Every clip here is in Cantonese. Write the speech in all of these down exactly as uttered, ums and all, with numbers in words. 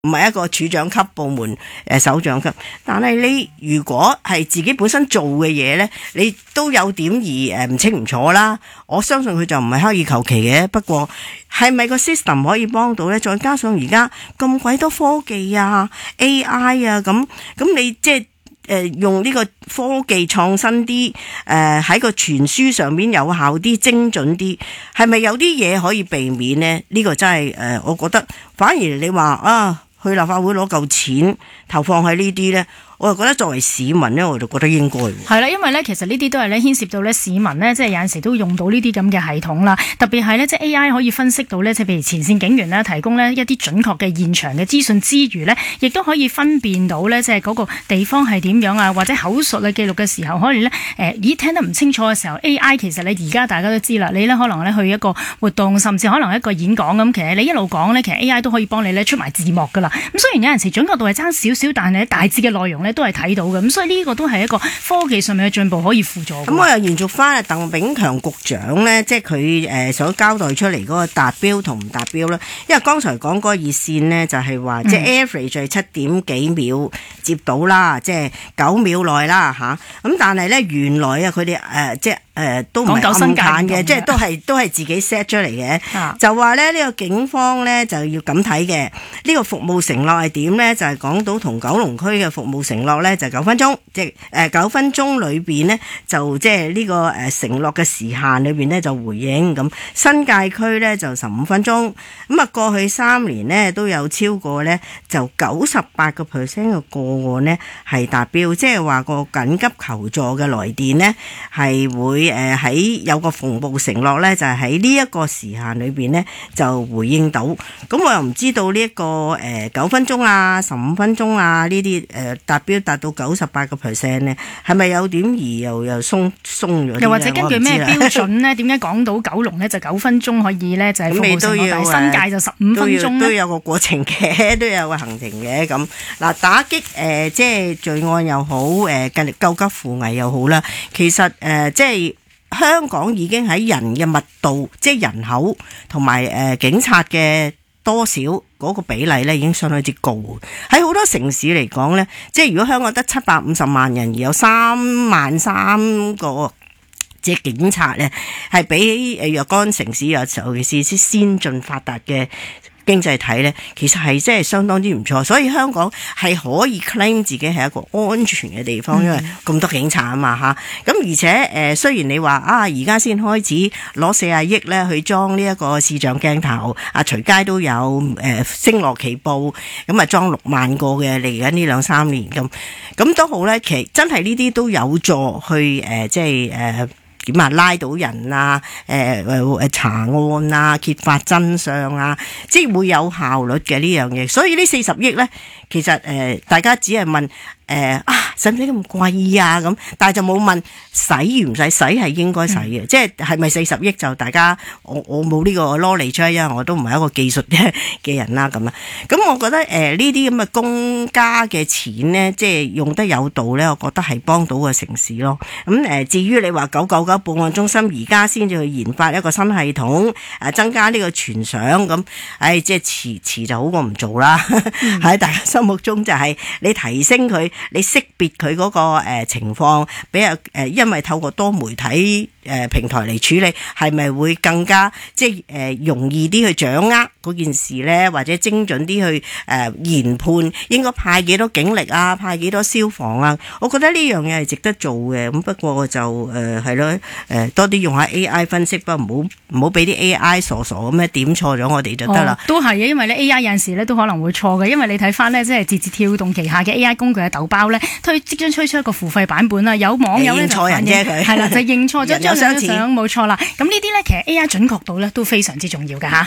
唔係一個處長級部門誒首長級，但係你如果係自己本身做嘅嘢呢，你都有點而誒唔清唔楚啦。我相信佢就唔係刻意求其嘅，不過係咪個 system 可以幫到呢？再加上而家咁鬼多科技啊、A I 啊，咁咁你即係誒用呢個科技創新啲，誒喺個傳輸上面有效啲、精準啲，係咪有啲嘢可以避免呢？呢、呢個真係誒、呃，我覺得反而你話啊。去立法會攞嚿錢投放喺呢啲呢，我就覺得作為市民呢，我就覺得應該係啦，因為呢，其實呢啲都係咧牽涉到咧市民呢，即係有陣時都用到呢啲咁嘅系統啦。特別係呢，即係 A I 可以分析到呢，即係譬如前線警員呢，提供呢一啲準確嘅現場嘅資訊之餘呢，亦都可以分辨到呢，即係嗰個地方係點樣啊，或者口述嘅記錄嘅時候，可能呢，誒咦聽得唔清楚嘅時候 ，A I 其實你而家大家都知啦，你呢可能呢去一個活動，甚至可能一個演講咁，其實你一路講呢，其實 A I 都可以幫你呢出埋字幕噶啦。咁雖然有陣時準確度係爭少少，但係大致嘅內容呢都係睇到嘅。咁所以呢個都係一個科技上面嘅進步，可以輔助。咁我又延續翻啊鄧炳強局長呢，即係佢誒所交代出嚟嗰個達標同唔達標啦。因為剛才講嗰個熱線呢，就係話即係 average 係七點幾秒接到啦，即係九秒內啦嚇。咁但係呢，原來啊佢哋誒即係。誒、呃、都唔係暗揀嘅，即係都係都係自己 set 出嚟嘅。啊、就話咧呢、呢個警方咧就要咁睇嘅。呢、呢個服務承諾係點咧？就係、是、港島同九龍區嘅服務承諾咧，就九、是、分鐘，即係誒九分鐘裏邊呢，就即係呢個誒承諾嘅時限裏邊呢，就回應咁。新界區咧就十五分鐘。咁啊過去三年呢，都有超過咧就九十八個 percent 嘅個案呢係達標，即係話個緊急求助嘅來電呢係會。誒喺有個服務承諾咧，就係喺呢一個時限裏邊呢，就回應到。咁我又唔知道呢、這、一個誒九、呃、分鐘啊、十五分鐘啊呢啲誒達標達到九十八個 percent 呢，係咪有點而又又鬆鬆咗？又或者根據咩標準呢？點解講到九龍呢就九分鐘可以呢？就係、是、服務承諾，但係新界就十五分鐘都，都有個過程嘅，都有個行程嘅咁。嗱，打擊誒、呃、即係罪案又好，誒近力救急扶危又好啦。其實誒、呃、即係。香港已經喺人嘅密度，即係人口同埋誒警察嘅多少嗰個比例咧，已經相當之高。喺好多城市嚟講咧，即係如果香港得七百五十萬人，而有三萬三個即係警察咧，係比誒若干城市尤其是啲先進發達嘅經濟體呢，其實係真係相當之唔錯，所以香港係可以 claim 自己係一個安全嘅地方，嗯、因為咁多警察啊嘛嚇。咁而且誒、呃，雖然你話啊，而家先開始攞四十億咧去裝呢一個視像鏡頭，啊隨街都有誒星羅棋布，咁啊裝六萬個嘅嚟緊呢兩三年咁，咁都好咧。其實真係呢啲都有助去誒、呃，即係誒。呃點啊拉到人啊，誒誒誒查案啊，揭發真相啊，即係會有效率嘅呢樣嘢。所以呢四十億咧，其實誒、呃、大家只係問誒、呃、啊使唔使咁貴啊咁，但係就冇問使唔使，使係應該使嘅，嗯、即係係咪四十億就大家我我冇呢個 knowledge，因為我都唔係一個技術嘅嘅人啦咁啊。咁我覺得誒呢啲咁嘅公家嘅錢咧，即係用得有道咧，我覺得係幫到個城市咯。咁誒、呃、至於你話九九九報案中心而家先至去研發一個新系統，誒增加呢個傳相咁，唉、哎，即係遲遲就好過唔做啦。喺、嗯、大家心目中就係你提升佢，你識別佢嗰個誒情況，比較誒，因為透過多媒體誒平台嚟處理，係咪會更加即係誒容易啲去掌握嗰件事咧，或者精準啲去誒研判應該派幾多警力啊，派幾多消防啊？我覺得呢樣嘢係值得做嘅。咁不過就誒係咯。誒、呃，多啲用下 A I 分析，不過唔好唔好俾啲 A I 傻傻咁樣點錯咗我哋就得啦、哦。都係嘅，因為咧 A I 有陣時咧都可能會錯嘅，因為你睇翻咧即係字節跳動旗下嘅 A I 工具嘅豆包咧推即將推出一個付費版本啦，有網友咧就認錯人啫佢係啦，就認錯咗張相冇錯啦。咁呢啲咧其實 A I 準確度咧都非常之重要㗎吓。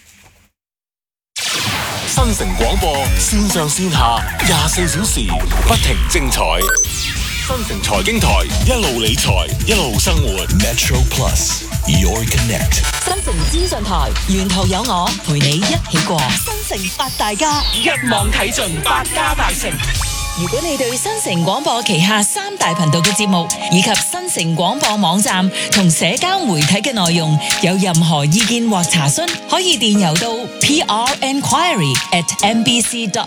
新城廣播線上線下廿四小時不停精彩。新城財經台一路理財一路生活 Metro Plus Your Connect 新城資訊台沿途有我陪你一起過新城八大家一網睇盡百家大成。如果你對新城廣播旗下三大頻道嘅節目以及新城廣播網站同社交媒體嘅內容有任何意見或查詢，可以電郵到 p r enquiry at m b c dot